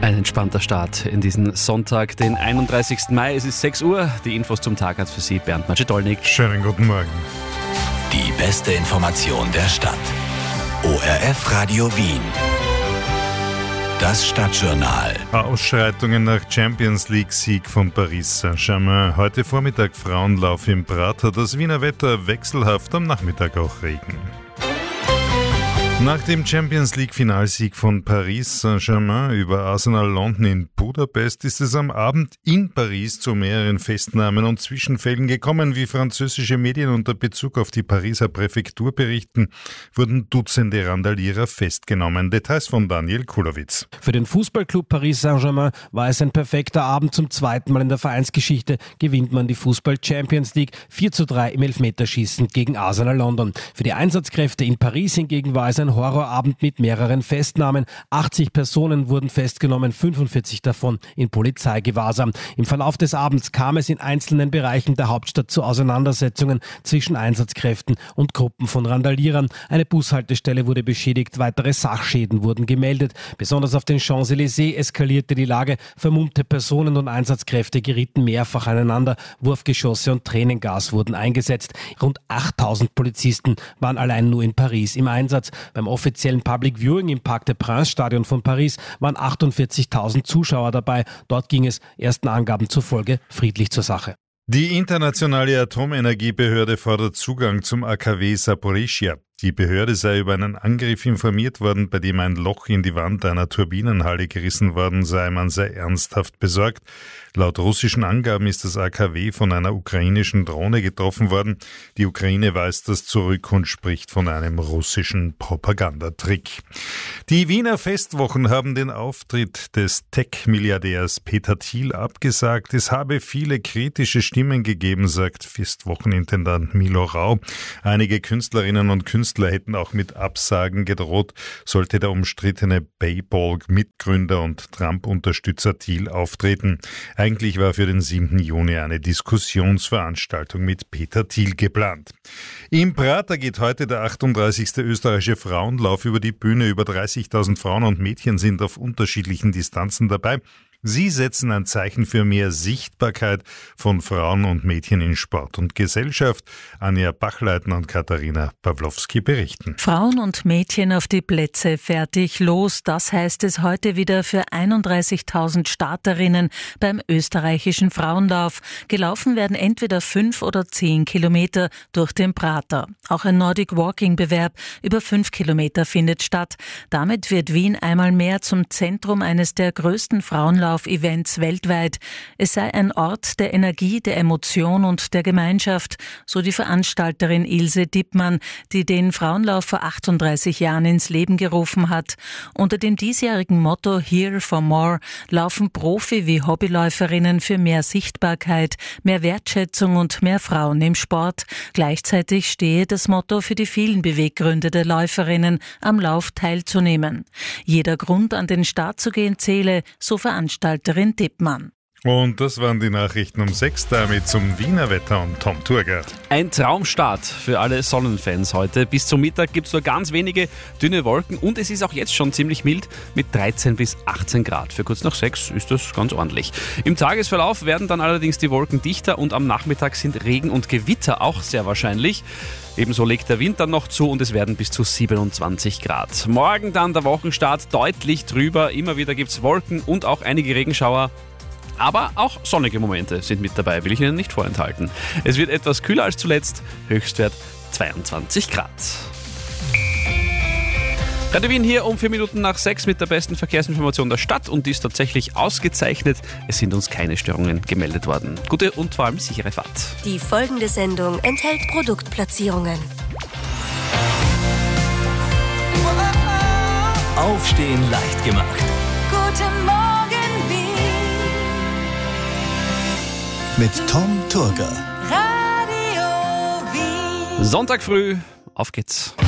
Ein entspannter Start in diesen Sonntag, den 31. Mai. Es ist 6 Uhr. Die Infos zum Tag hat für Sie Bernd Macedolnik. Schönen guten Morgen. Die beste Information der Stadt. ORF Radio Wien. Das Stadtjournal. Ausschreitungen nach Champions-League-Sieg von Paris Saint-Germain. Heute Vormittag Frauenlauf im Prater. Das Wiener Wetter wechselhaft, am Nachmittag auch Regen. Nach dem Champions-League-Finalsieg von Paris Saint-Germain über Arsenal London in Budapest ist es am Abend in Paris zu mehreren Festnahmen und Zwischenfällen gekommen. Wie französische Medien unter Bezug auf die Pariser Präfektur berichten, wurden Dutzende Randalierer festgenommen. Details von Daniel Kulowitz. Für den Fußballclub Paris Saint-Germain war es ein perfekter Abend. Zum zweiten Mal in der Vereinsgeschichte gewinnt man die Fußball-Champions League 4:3 im Elfmeterschießen gegen Arsenal London. Für die Einsatzkräfte in Paris hingegen war es ein Horrorabend mit mehreren Festnahmen. 80 Personen wurden festgenommen, 45 davon in Polizeigewahrsam. Im Verlauf des Abends kam es in einzelnen Bereichen der Hauptstadt zu Auseinandersetzungen zwischen Einsatzkräften und Gruppen von Randalierern. Eine Bushaltestelle wurde beschädigt, weitere Sachschäden wurden gemeldet. Besonders auf den Champs-Élysées eskalierte die Lage. Vermummte Personen und Einsatzkräfte gerieten mehrfach aneinander. Wurfgeschosse und Tränengas wurden eingesetzt. Rund 8000 Polizisten waren allein nur in Paris im Einsatz. Beim offiziellen Public Viewing im Parc des Princes Stadion von Paris waren 48.000 Zuschauer dabei. Dort ging es ersten Angaben zufolge friedlich zur Sache. Die internationale Atomenergiebehörde fordert Zugang zum AKW Saporischschja. Die Behörde sei über einen Angriff informiert worden, bei dem ein Loch in die Wand einer Turbinenhalle gerissen worden sei. Man sei ernsthaft besorgt. Laut russischen Angaben ist das AKW von einer ukrainischen Drohne getroffen worden. Die Ukraine weist das zurück und spricht von einem russischen Propagandatrick. Die Wiener Festwochen haben den Auftritt des Tech-Milliardärs Peter Thiel abgesagt. Es habe viele kritische Stimmen gegeben, sagt Festwochenintendant Milo Rau. Einige Künstlerinnen und Künstler hätten auch mit Absagen gedroht, sollte der umstrittene Payball-Mitgründer und Trump-Unterstützer Thiel auftreten. Eigentlich war für den 7. Juni eine Diskussionsveranstaltung mit Peter Thiel geplant. Im Prater geht heute der 38. österreichische Frauenlauf über die Bühne. Über 30.000 Frauen und Mädchen sind auf unterschiedlichen Distanzen dabei. Sie setzen ein Zeichen für mehr Sichtbarkeit von Frauen und Mädchen in Sport und Gesellschaft. Anja Bachleitner und Katharina Pawlowski berichten. Frauen und Mädchen auf die Plätze, fertig, los. Das heißt es heute wieder für 31.000 Starterinnen beim österreichischen Frauenlauf. Gelaufen werden entweder 5 oder 10 Kilometer durch den Prater. Auch ein Nordic Walking Bewerb über 5 Kilometer findet statt. Damit wird Wien einmal mehr zum Zentrum eines der größten Frauenlauf-Events weltweit. Es sei ein Ort der Energie, der Emotion und der Gemeinschaft, so die Veranstalterin Ilse Dippmann, die den Frauenlauf vor 38 Jahren ins Leben gerufen hat. Unter dem diesjährigen Motto Here for More laufen Profi- wie Hobbyläuferinnen für mehr Sichtbarkeit, mehr Wertschätzung und mehr Frauen im Sport. Gleichzeitig stehe das Motto für die vielen Beweggründe der Läuferinnen, am Lauf teilzunehmen. Jeder Grund, an den Start zu gehen, zähle, so Veranstalterin Dippmann. Und das waren die Nachrichten um 6, damit zum Wiener Wetter und Tom Thurgart. Ein Traumstart für alle Sonnenfans heute. Bis zum Mittag gibt es nur ganz wenige dünne Wolken und es ist auch jetzt schon ziemlich mild mit 13 bis 18 Grad. Für kurz nach 6 ist das ganz ordentlich. Im Tagesverlauf werden dann allerdings die Wolken dichter und am Nachmittag sind Regen und Gewitter auch sehr wahrscheinlich. Ebenso legt der Wind dann noch zu und es werden bis zu 27 Grad. Morgen dann der Wochenstart deutlich drüber. Immer wieder gibt es Wolken und auch einige Regenschauer. Aber auch sonnige Momente sind mit dabei, will ich Ihnen nicht vorenthalten. Es wird etwas kühler als zuletzt, Höchstwert 22 Grad. Radio Wien hier um 4 Minuten nach 6 mit der besten Verkehrsinformation der Stadt und die ist tatsächlich ausgezeichnet. Es sind uns keine Störungen gemeldet worden. Gute und vor allem sichere Fahrt. Die folgende Sendung enthält Produktplatzierungen. Aufstehen leicht gemacht. Guten Morgen, Wien. Mit Tom Thurgart. Radio Wien. Sonntag früh, auf geht's.